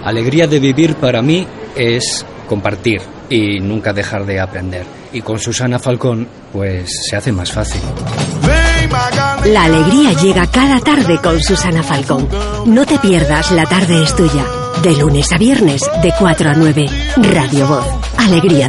Alegría de vivir para mí es compartir y nunca dejar de aprender. Y con Susana Falcón, pues se hace más fácil. La alegría llega cada tarde con Susana Falcón. No te pierdas La tarde es tuya. De lunes a viernes, de 4 a 9. Radio Voz. Alegría.